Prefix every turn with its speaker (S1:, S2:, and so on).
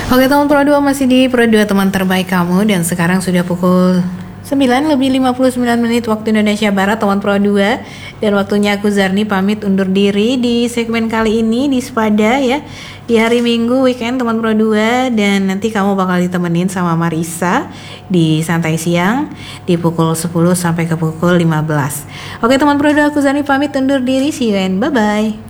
S1: Oke teman Pro 2, masih di Pro 2 teman terbaik kamu. Dan sekarang sudah pukul 9:59 waktu Indonesia Barat teman Pro 2. Dan waktunya aku Zarni pamit undur diri di segmen kali ini di Spada ya. Di hari Minggu weekend teman Pro 2. Dan nanti kamu bakal ditemenin sama Marisa di Santai Siang di pukul 10 sampai ke pukul 15. Oke teman Pro 2, aku Zarni pamit undur diri. See you and bye bye.